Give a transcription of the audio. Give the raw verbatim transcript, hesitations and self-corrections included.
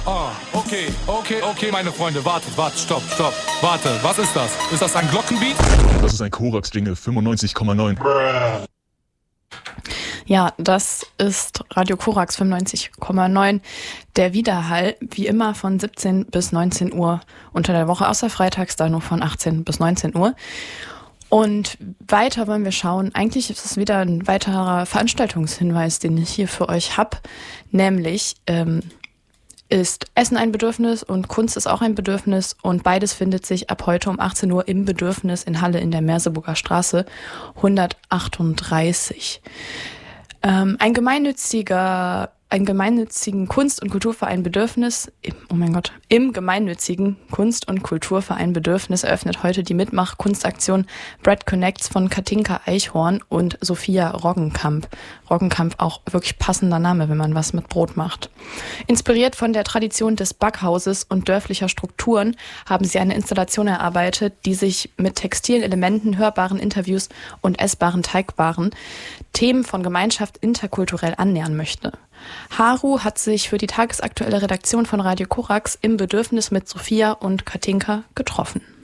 Ah, okay, okay, okay, meine Freunde, wartet, wartet, stopp, stopp, warte, was ist das? Ist das ein Glockenbeat? Das ist ein Korax-Jingle, fünfundneunzig Komma neun. Ja, das ist Radio Korax fünfundneunzig Komma neun. Der Widerhall, wie immer von siebzehn bis neunzehn Uhr unter der Woche, außer freitags da nur von achtzehn bis neunzehn Uhr. Und weiter wollen wir schauen, eigentlich ist es wieder ein weiterer Veranstaltungshinweis, den ich hier für euch habe, nämlich ähm, ist Essen ein Bedürfnis und Kunst ist auch ein Bedürfnis und beides findet sich ab heute um achtzehn Uhr im Bedürfnis in Halle in der Merseburger Straße hundertachtunddreißig. Ähm, ein gemeinnütziger, ein gemeinnützigen Kunst- und Kulturverein Bedürfnis, oh mein Gott, im gemeinnützigen Kunst- und Kulturverein Bedürfnis eröffnet heute die Mitmach-Kunstaktion Bread Connects von Katinka Eichhorn und Sophia Roggenkamp. Roggenkamp auch wirklich passender Name, wenn man was mit Brot macht. Inspiriert von der Tradition des Backhauses und dörflicher Strukturen haben sie eine Installation erarbeitet, die sich mit textilen Elementen, hörbaren Interviews und essbaren Teigwaren Themen von Gemeinschaft interkulturell annähern möchte. Haru hat sich für die tagesaktuelle Redaktion von Radio Korax im Bedürfnis mit Sophia und Katinka getroffen.